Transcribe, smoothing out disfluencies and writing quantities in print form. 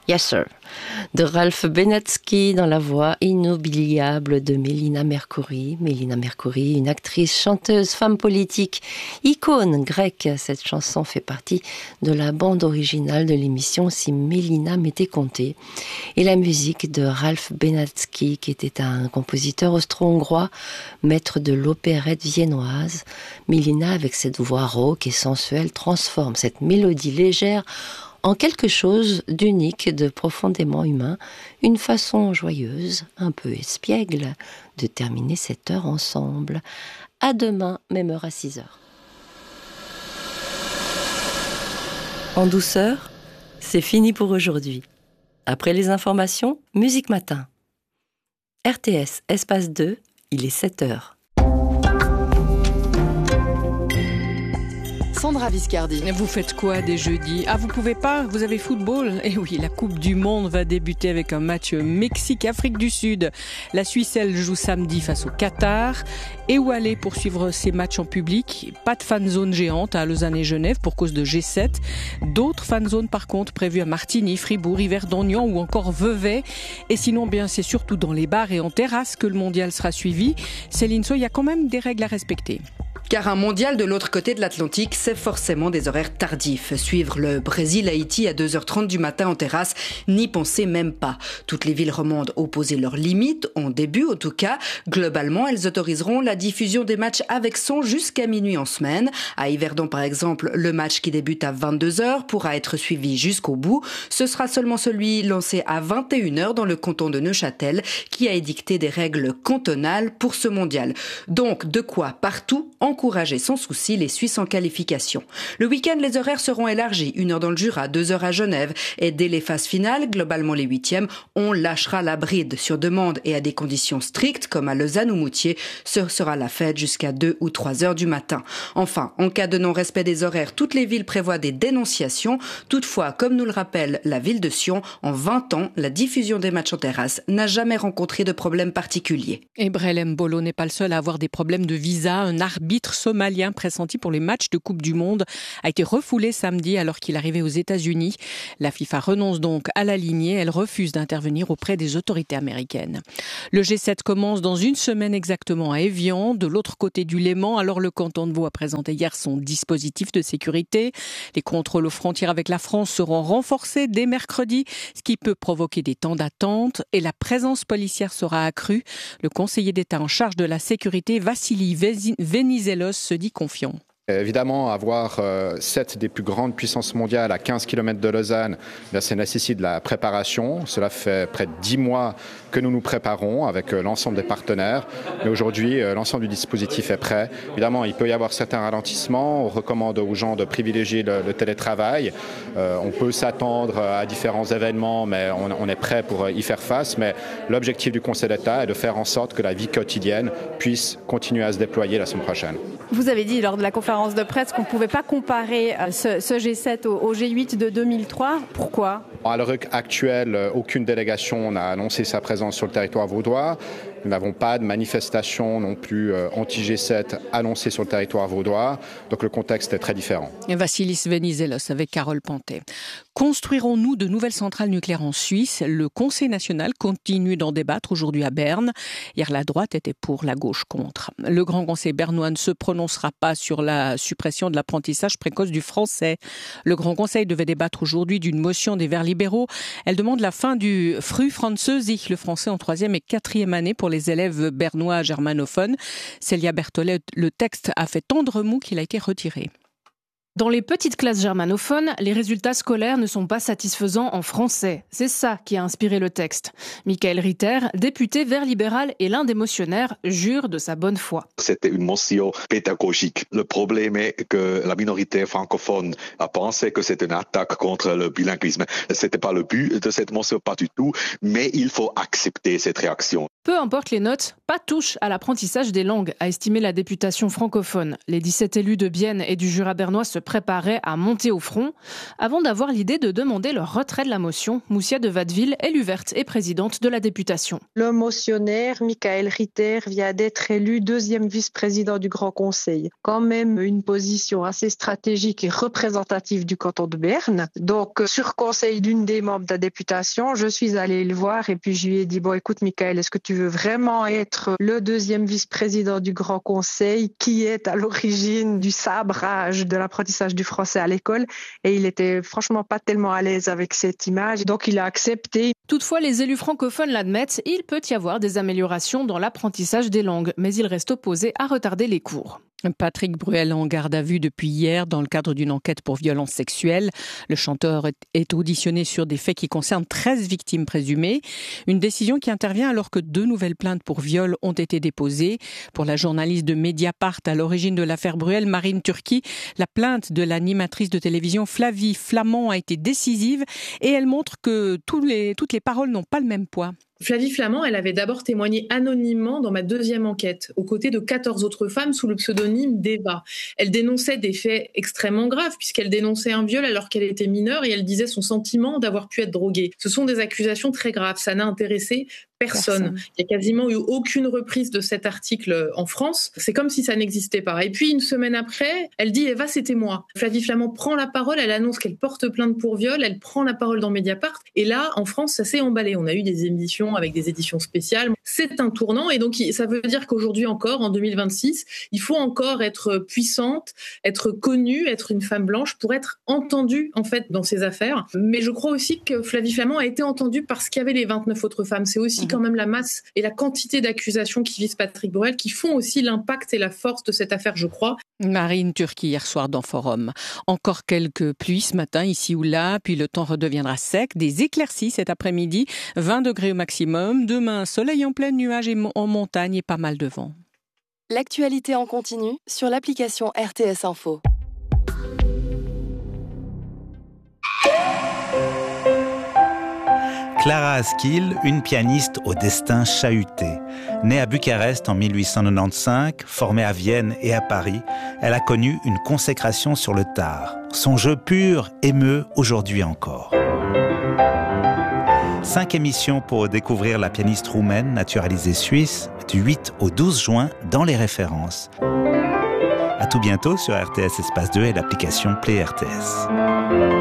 Yes Sir, de Ralph Benatsky dans la voix inoubliable de Mélina Mercouri. Mélina Mercouri, une actrice, chanteuse, femme politique, icône grecque. Cette chanson fait partie de la bande originale de l'émission Si Mélina m'était comptée. Et la musique de Ralph Benatsky, qui était un compositeur austro-hongrois, maître de l'opérette viennoise. Mélina, avec cette voix rauque et sensuelle, transforme cette mélodie légère en quelque chose d'unique, de profondément humain, une façon joyeuse, un peu espiègle, de terminer cette heure ensemble. À demain, même heure à 6h. En douceur, c'est fini pour aujourd'hui. Après les informations, Musique Matin. RTS, espace 2, il est 7h. Sandra Viscardi. Vous faites quoi des jeudis ? Ah, vous pouvez pas ? Vous avez football ? Eh oui, la Coupe du Monde va débuter avec un match Mexique-Afrique du Sud. La Suisse, elle, joue samedi face au Qatar. Et où aller pour suivre ces matchs en public ? Pas de fan zone géante à Lausanne et Genève pour cause de G7. D'autres fan zones, par contre, prévues à Martigny, Fribourg, Yverdon-Niort ou encore Vevey. Et sinon, bien, c'est surtout dans les bars et en terrasse que le mondial sera suivi. Céline So, il y a quand même des règles à respecter. Car un mondial de l'autre côté de l'Atlantique, c'est forcément des horaires tardifs. Suivre le Brésil-Haïti à 2h30 du matin en terrasse, n'y pensez même pas. Toutes les villes romandes ont posé leurs limites, en début en tout cas. Globalement, elles autoriseront la diffusion des matchs avec son jusqu'à minuit en semaine. À Yverdon, par exemple, le match qui débute à 22h pourra être suivi jusqu'au bout. Ce sera seulement celui lancé à 21h dans le canton de Neuchâtel qui a édicté des règles cantonales pour ce mondial. Donc, de quoi partout encourager sans souci les Suisses en qualification. Le week-end, les horaires seront élargis. 1h dans le Jura, 2h à Genève. Et dès les phases finales, globalement les 8e, on lâchera la bride. Sur demande et à des conditions strictes, comme à Lausanne ou Moutier, ce sera la fête jusqu'à 2 ou 3h du matin. Enfin, en cas de non-respect des horaires, toutes les villes prévoient des dénonciations. Toutefois, comme nous le rappelle la ville de Sion, en 20 ans, la diffusion des matchs en terrasse n'a jamais rencontré de problème particulier. Et Brel Mbolo n'est pas le seul à avoir des problèmes de visa. Un arbitre somalien pressenti pour les matchs de Coupe du Monde a été refoulé samedi alors qu'il arrivait aux États-Unis. La FIFA renonce donc à l'aligner. Elle refuse d'intervenir auprès des autorités américaines. Le G7 commence dans une semaine exactement à Évian, de l'autre côté du Léman. Alors le canton de Vaud a présenté hier son dispositif de sécurité. Les contrôles aux frontières avec la France seront renforcés dès mercredi, ce qui peut provoquer des temps d'attente. Et la présence policière sera accrue. Le conseiller d'État en charge de la sécurité, Vassili Venizelos, se dit confiant. Évidemment, avoir 7 des plus grandes puissances mondiales à 15 km de Lausanne, ça nécessite de la préparation. Cela fait près de 10 mois que nous nous préparons avec l'ensemble des partenaires. Mais aujourd'hui, l'ensemble du dispositif est prêt. Évidemment, il peut y avoir certains ralentissements. On recommande aux gens de privilégier le télétravail. On peut s'attendre à différents événements, mais on est prêt pour y faire face. Mais l'objectif du Conseil d'État est de faire en sorte que la vie quotidienne puisse continuer à se déployer la semaine prochaine. Vous avez dit lors de la conférence de presse qu'on ne pouvait pas comparer ce G7 au G8 de 2003. Pourquoi ? À l'heure actuelle, aucune délégation n'a annoncé sa présence sur le territoire vaudois. Nous n'avons pas de manifestation non plus anti-G7 annoncée sur le territoire vaudois. Donc le contexte est très différent. Et Vassilis Venizelos avec Carole Pantet. Construirons-nous de nouvelles centrales nucléaires en Suisse ? Le Conseil national continue d'en débattre aujourd'hui à Berne. Hier, la droite était pour, la gauche contre. Le Grand Conseil bernois ne se prononcera pas sur la suppression de l'apprentissage précoce du français. Le Grand Conseil devait débattre aujourd'hui d'une motion des Verts libéraux. Elle demande la fin du Früh Französisch, le français en 3e et 4e année pour les élèves bernois germanophones. Célia Berthollet, le texte a fait tant de remous qu'il a été retiré. Dans les petites classes germanophones, les résultats scolaires ne sont pas satisfaisants en français. C'est ça qui a inspiré le texte. Michael Ritter, député vert libéral et l'un des motionnaires, jure de sa bonne foi. C'était une motion pédagogique. Le problème est que la minorité francophone a pensé que c'était une attaque contre le bilinguisme. C'était pas le but de cette motion, pas du tout, mais il faut accepter cette réaction. Peu importe les notes, pas touche à l'apprentissage des langues, a estimé la députation francophone. Les 17 élus de Bienne et du Jura bernois se préparait à monter au front, avant d'avoir l'idée de demander le retrait de la motion. Moussia de Watteville, élue verte et présidente de la députation. Le motionnaire, Michael Ritter, vient d'être élu deuxième vice-président du Grand Conseil. Quand même une position assez stratégique et représentative du canton de Berne. Donc, sur conseil d'une des membres de la députation, je suis allée le voir et puis je lui ai dit, bon, écoute, Michael, est-ce que tu veux vraiment être le deuxième vice-président du Grand Conseil qui est à l'origine du sabrage de l'apprentissage du français à l'école? Et il était franchement pas tellement à l'aise avec cette image. Donc, il a accepté. Toutefois, les élus francophones l'admettent, il peut y avoir des améliorations dans l'apprentissage des langues, mais il reste opposé à retarder les cours. Patrick Bruel en garde à vue depuis hier dans le cadre d'une enquête pour violences sexuelles. Le chanteur est auditionné sur des faits qui concernent 13 victimes présumées. Une décision qui intervient alors que 2 nouvelles plaintes pour viol ont été déposées. Pour la journaliste de Mediapart à l'origine de l'affaire Bruel, Marine Turki, la plainte de l'animatrice de télévision Flavie Flament a été décisive et elle montre que toutes les paroles n'ont pas le même poids. Flavie Flament, elle avait d'abord témoigné anonymement dans ma deuxième enquête, aux côtés de 14 autres femmes sous le pseudonyme d'Eva. Elle dénonçait des faits extrêmement graves, puisqu'elle dénonçait un viol alors qu'elle était mineure et elle disait son sentiment d'avoir pu être droguée. Ce sont des accusations très graves, ça n'a intéressé personne. Il n'y a quasiment eu aucune reprise de cet article en France. C'est comme si ça n'existait pas. Et puis, une semaine après, elle dit « Eva, c'était moi ». Flavie Flament prend la parole, elle annonce qu'elle porte plainte pour viol, elle prend la parole dans Mediapart. Et là, en France, ça s'est emballé. On a eu des émissions avec des éditions spéciales. C'est un tournant. Et donc, ça veut dire qu'aujourd'hui encore, en 2026, il faut encore être puissante, être connue, être une femme blanche pour être entendue, en fait, dans ces affaires. Mais je crois aussi que Flavie Flament a été entendue parce qu'il y avait les 29 autres femmes. C'est aussi quand même la masse et la quantité d'accusations qui visent Patrick Bruel qui font aussi l'impact et la force de cette affaire, je crois. Marine Turki, hier soir dans Forum. Encore quelques pluies ce matin, ici ou là, puis le temps redeviendra sec. Des éclaircies cet après-midi, 20 degrés au maximum. Demain, soleil en plein nuage et en montagne et pas mal de vent. L'actualité en continu sur l'application RTS Info. Clara Askill, une pianiste au destin chahuté. Née à Bucarest en 1895, formée à Vienne et à Paris, elle a connu une consécration sur le tard. Son jeu pur émeut aujourd'hui encore. 5 émissions pour découvrir la pianiste roumaine naturalisée suisse du 8 au 12 juin dans les références. À tout bientôt sur RTS Espace 2 et l'application Play RTS.